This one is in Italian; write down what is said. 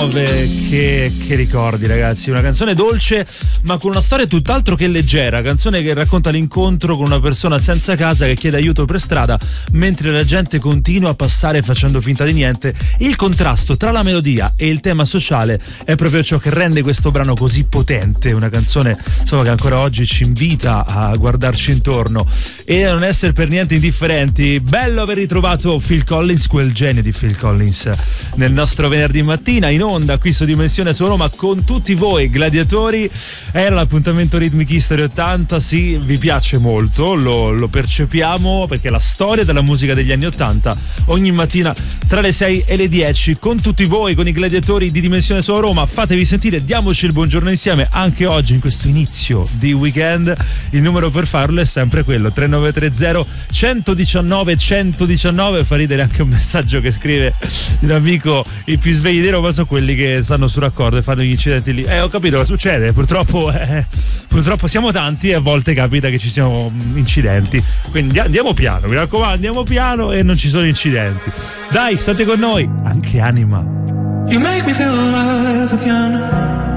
Love, che ricordi ragazzi, una canzone dolce ma con una storia tutt'altro che leggera, canzone che racconta l'incontro con una persona senza casa che chiede aiuto per strada mentre la gente continua a passare facendo finta di niente. Il contrasto tra la melodia e il tema sociale è proprio ciò che rende questo brano così potente, una canzone insomma che ancora oggi ci invita a guardarci intorno e a non essere per niente indifferenti. Bello aver ritrovato Phil Collins, quel genio di Phil Collins, nel nostro venerdì mattina in onda qui su Dimensione su Roma con tutti voi gladiatori. Era l'appuntamento Ritmic History 80, sì, vi piace molto, lo percepiamo perché la storia della musica degli anni 80 ogni mattina tra le 6 e le 10 con tutti voi, con i gladiatori di Dimensione su Roma. Fatevi sentire, diamoci il buongiorno insieme anche oggi in questo inizio di weekend. Il numero per farlo è sempre quello 3930 119 119. Fa ridere anche un messaggio che scrive un amico: i più svegli di Roma sono quelli che stanno sul raccordo e fanno gli incidenti lì. Ho capito cosa succede, purtroppo siamo tanti e a volte capita che ci siano incidenti, quindi andiamo piano, mi raccomando, andiamo piano e non ci sono incidenti. Dai, state con noi, anche Anima. You make me feel alive again.